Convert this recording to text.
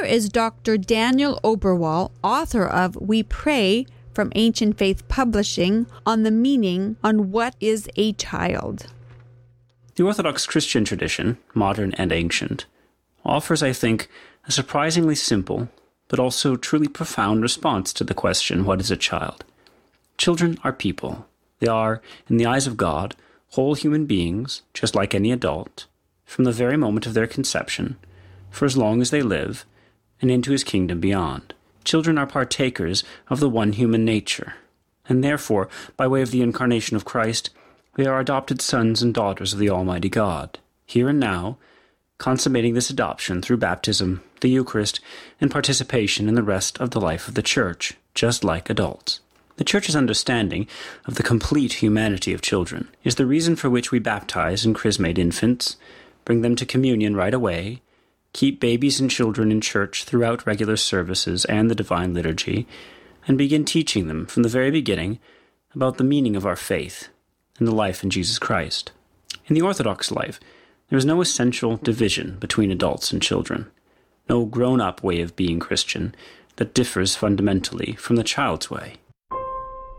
is Dr. Daniel Oberwall, author of We Pray from Ancient Faith Publishing, on the meaning on what is a child. The Orthodox Christian tradition, modern and ancient, offers, I think, a surprisingly simple, but also truly profound response to the question, what is a child? Children are people. They are, in the eyes of God, whole human beings, just like any adult, from the very moment of their conception, for as long as they live, and into his kingdom beyond. Children are partakers of the one human nature, and therefore, by way of the incarnation of Christ, they are adopted sons and daughters of the Almighty God, here and now, consummating this adoption through baptism, the Eucharist, and participation in the rest of the life of the Church, just like adults. The Church's understanding of the complete humanity of children is the reason for which we baptize and chrismate infants, bring them to communion right away, keep babies and children in church throughout regular services and the Divine Liturgy, and begin teaching them from the very beginning about the meaning of our faith and the life in Jesus Christ. In the Orthodox life, there is no essential division between adults and children, no grown-up way of being Christian that differs fundamentally from the child's way.